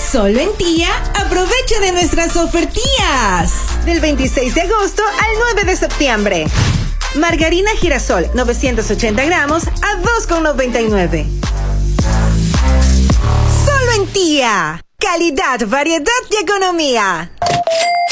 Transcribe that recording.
Solo en Tía, aprovecha de nuestras ofertías. Del 26 de agosto al 9 de septiembre. Margarina girasol, 980 gramos a $2,99. Solo en Tía. Calidad, variedad y economía.